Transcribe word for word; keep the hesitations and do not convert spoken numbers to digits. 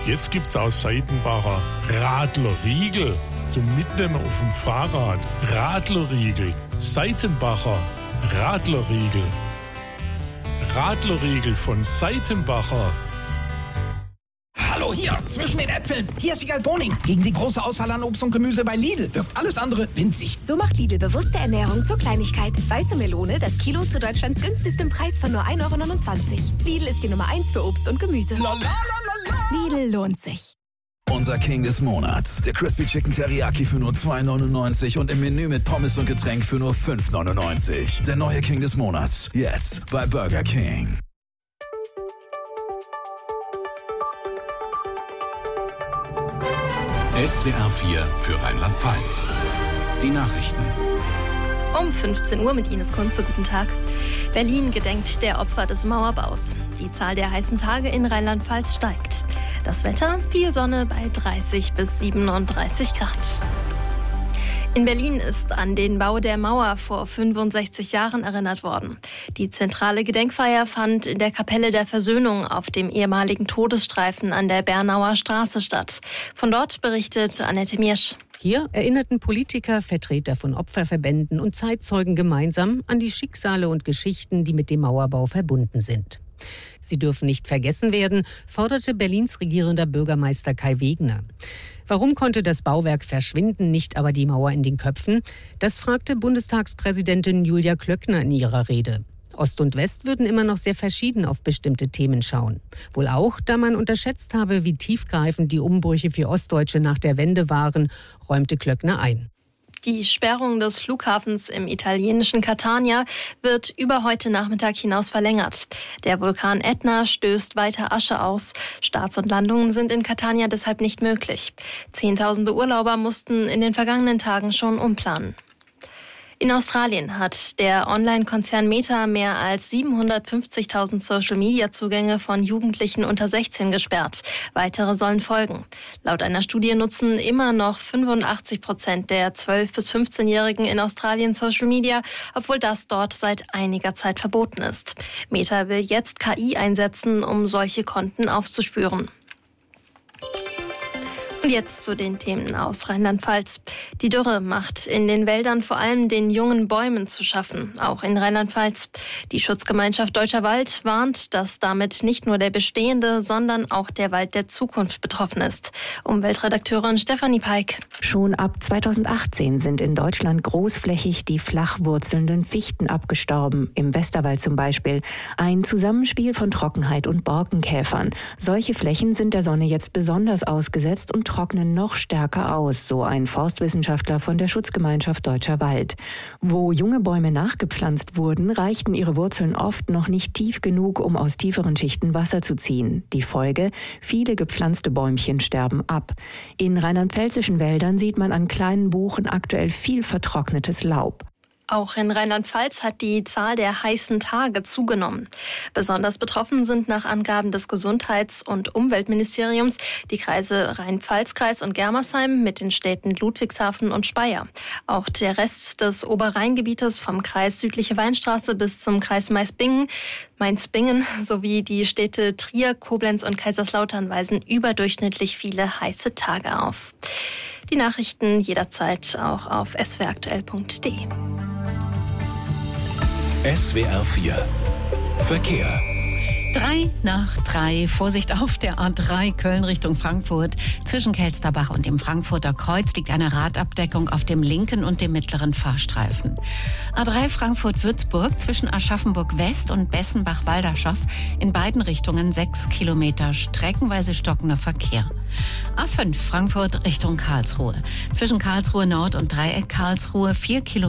Jetzt gibt's aus Seitenbacher Radlerriegel zum Mitnehmen auf dem Fahrrad. Radlerriegel, Seitenbacher Radlerriegel. Radlerriegel von Seitenbacher. Hallo, hier, zwischen den Äpfeln. Hier ist Wiegald Boning. Gegen die große Auswahl an Obst und Gemüse bei Lidl wirkt alles andere winzig. So macht Lidl bewusste Ernährung zur Kleinigkeit. Weiße Melone, das Kilo zu Deutschlands günstigstem Preis von nur ein Euro neunundzwanzig. Lidl ist die Nummer eins für Obst und Gemüse. La, la, la, la, la. Lidl lohnt sich. Unser King des Monats. Der Crispy Chicken Teriyaki für nur zwei neunundneunzig und im Menü mit Pommes und Getränk für nur fünf neunundneunzig. Der neue King des Monats. Jetzt bei Burger King. S W R vier für Rheinland-Pfalz. Die Nachrichten. Um fünfzehn Uhr mit Ines Kunze. Guten Tag. Berlin gedenkt der Opfer des Mauerbaus. Die Zahl der heißen Tage in Rheinland-Pfalz steigt. Das Wetter, viel Sonne bei dreißig bis siebenunddreißig Grad. In Berlin ist an den Bau der Mauer vor fünfundsechzig Jahren erinnert worden. Die zentrale Gedenkfeier fand in der Kapelle der Versöhnung auf dem ehemaligen Todesstreifen an der Bernauer Straße statt. Von dort berichtet Annette Miersch. Hier erinnerten Politiker, Vertreter von Opferverbänden und Zeitzeugen gemeinsam an die Schicksale und Geschichten, die mit dem Mauerbau verbunden sind. Sie dürfen nicht vergessen werden, forderte Berlins regierender Bürgermeister Kai Wegner. Warum konnte das Bauwerk verschwinden, nicht aber die Mauer in den Köpfen? Das fragte Bundestagspräsidentin Julia Klöckner in ihrer Rede. Ost und West würden immer noch sehr verschieden auf bestimmte Themen schauen. Wohl auch, da man unterschätzt habe, wie tiefgreifend die Umbrüche für Ostdeutsche nach der Wende waren, räumte Klöckner ein. Die Sperrung des Flughafens im italienischen Catania wird über heute Nachmittag hinaus verlängert. Der Vulkan Ätna stößt weiter Asche aus. Starts und Landungen sind in Catania deshalb nicht möglich. Zehntausende Urlauber mussten in den vergangenen Tagen schon umplanen. In Australien hat der Online-Konzern Meta mehr als siebenhundertfünfzigtausend Social-Media-Zugänge von Jugendlichen unter sechzehn gesperrt. Weitere sollen folgen. Laut einer Studie nutzen immer noch fünfundachtzig Prozent der zwölf- bis fünfzehnjährigen in Australien Social Media, obwohl das dort seit einiger Zeit verboten ist. Meta will jetzt K I einsetzen, um solche Konten aufzuspüren. Und jetzt zu den Themen aus Rheinland-Pfalz. Die Dürre macht in den Wäldern vor allem den jungen Bäumen zu schaffen, auch in Rheinland-Pfalz. Die Schutzgemeinschaft Deutscher Wald warnt, dass damit nicht nur der bestehende, sondern auch der Wald der Zukunft betroffen ist. Umweltredakteurin Stefanie Peik. Schon ab zweitausendachtzehn sind in Deutschland großflächig die flachwurzelnden Fichten abgestorben, im Westerwald zum Beispiel. Ein Zusammenspiel von Trockenheit und Borkenkäfern. Solche Flächen sind der Sonne jetzt besonders ausgesetzt und trocknen noch stärker aus, so ein Forstwissenschaftler von der Schutzgemeinschaft Deutscher Wald. Wo junge Bäume nachgepflanzt wurden, reichten ihre Wurzeln oft noch nicht tief genug, um aus tieferen Schichten Wasser zu ziehen. Die Folge? Viele gepflanzte Bäumchen sterben ab. In rheinland-pfälzischen Wäldern sieht man an kleinen Buchen aktuell viel vertrocknetes Laub. Auch in Rheinland-Pfalz hat die Zahl der heißen Tage zugenommen. Besonders betroffen sind nach Angaben des Gesundheits- und Umweltministeriums die Kreise Rhein-Pfalz-Kreis und Germersheim mit den Städten Ludwigshafen und Speyer. Auch der Rest des Oberrheingebietes vom Kreis Südliche Weinstraße bis zum Kreis Maisbingen, Mainz-Bingen sowie die Städte Trier, Koblenz und Kaiserslautern weisen überdurchschnittlich viele heiße Tage auf. Die Nachrichten jederzeit auch auf s w r aktuell punkt d e. S W R vier Verkehr. Drei nach drei. Vorsicht auf der A drei Köln Richtung Frankfurt. Zwischen Kelsterbach und dem Frankfurter Kreuz liegt eine Radabdeckung auf dem linken und dem mittleren Fahrstreifen. A drei Frankfurt-Würzburg zwischen Aschaffenburg West und Bessenbach-Walderschaff in beiden Richtungen sechs Kilometer streckenweise stockender Verkehr. A fünf Frankfurt Richtung Karlsruhe. Zwischen Karlsruhe Nord und Dreieck Karlsruhe vier Kilometer